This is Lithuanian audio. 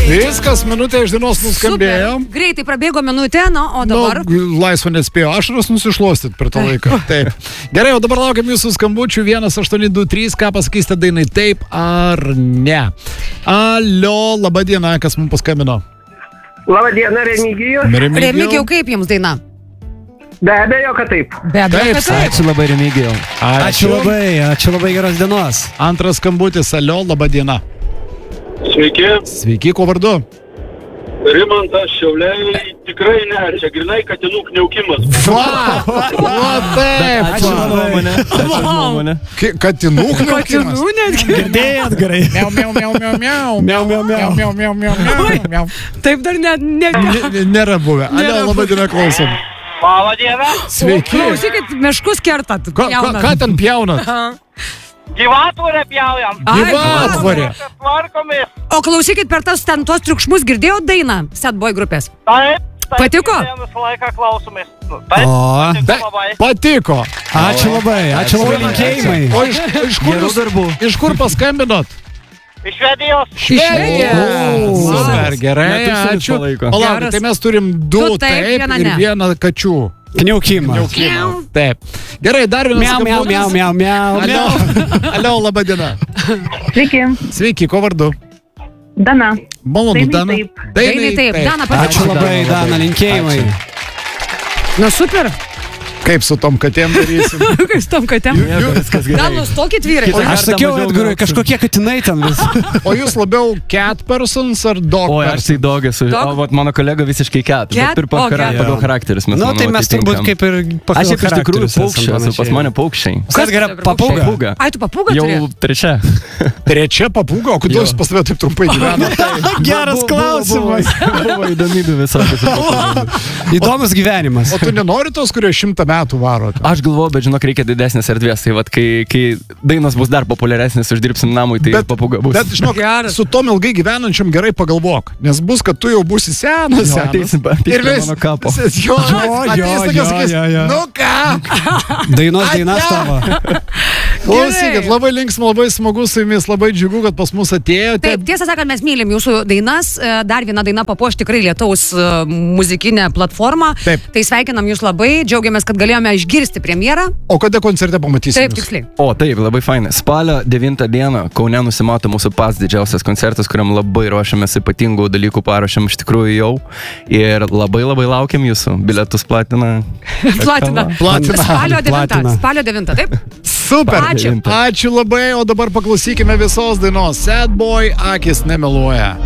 Viskas, minutė iš dienos nuskambėjo. Super. Greitai prabėgo minutė, o dabar... Laisvo nespėjo, ašaras nusišluostyt per tą laiką. Taip. Gerai, o dabar laukiam jūsų skambučių 1823, ką pasakysite dainai, taip ar ne. Alio, laba diena, kas mums paskambino? Labą dieną, Remigijus. Remigijau, kaip jums daina? Be abejo, kad taip. Be abejo, kad taip. Ačiū labai, Remigijau. Ačiū labai geros dienos. Antras skambutis, alio, laba diena. Sveiki. Sveiki, ko vardu? Rimantas, Šiauliai, tikrai ne, čia grinai katinų kniaukimas. Taip. Ačiū nuomonė. Katinų kniaukimas? Girdėjot gerai. Miau, miau, miau, miau, miau. Miau, miau, miau. Miau, miau, miau, miau, miau. Taip dar Nėra buvę. Alio, laba diena, klausom. Labą dieną. Sveiki. Klausykit, miškus kertat. Ką ten pjaunat? Gyvatvorę pjaujam. Gyvatvorę. Tvarkomės. O klausykit, per tuos triukšmus girdėjot dainą Sad Boy grupės? Taip. Patiko? Visą laiką klausomės. Patiko. Ačiū labai linkėjimai. O iš kur paskambinot? Iš Švedijos. Super, gerai, ačiū. Palaukit, tai mes turim du taip ir vieną kačių. Kniaukimas. Taip. Gerai, dar vienas skambutis. Miau. Alio, laba diena. Sveiki. Sveiki, ko vardu? Dana. Malonu, Dana. Dainai taip. Dana, patiko. Ačiū labai, Dana, linkėjimai. Na, super. Kaip su tom katėm darysim? Kaip su tom katėm? Gal nustokit vyrai. Aš sakiau, Edgarui, kažkokie katinai ten vis. O jūs labiau cat persons ar dog persons? O, aš tai dog esu. O, mano kolega visiškai cat. Bet ir pagal charakteris. Nu, tai mes turbūt kaip ir pagal charakteris. Aš iš tikrųjų paukščiai esu, pas mane paukščiai. Kas gerai, papūga? Ai, tu papūgą turi? Jau trečia. Trečia papūga? O kodėl jūs pas tave taip trumpai gyvena? Geras klausimas. Buvo įdomybių visokios. Įdomus gyvenimas. O tu nenori tos, kurie 100 metų varot? Aš galvoju, bet žinok, reikia didesnės erdvės. Tai vat, kai dainos bus dar populiaresnės, uždirbsim namui, tai papūga bus. Bet žinok, su tom ilgai gyvenančiam gerai pagalvok. Nes bus, kad tu jau būsi senas. Ateisim mano kapo. Jo. Nu ką? Dainas tavo. Klausykit, labai linksma, labai smagu su jumis, labai džiugu, kad pas mus atėjote. Taip, tiesą sakant, mes mylim jūsų dainas. Dar viena daina papuoš tikrai Lietaus muzikinę platformą. Taip. Tai sveikinam jūs labai, džiaugiamės, kad galėjome išgirsti premjerą. O kada koncerte pamatysim? Taip, tiksliai. O, taip, labai fainai. Spalio 9 dieną Kaune nusimato mūsų pats didžiausias koncertas, kuriam labai ruošiamės, ypatingų dalykų paruošiam iš tikrųjų jau. Ir labai laukiam jūsų. Bilietus platina. Spalio 9, taip? Super. Ačiū labai, o dabar paklausykime visos dainos. Sad Boy, akys nemeluoja.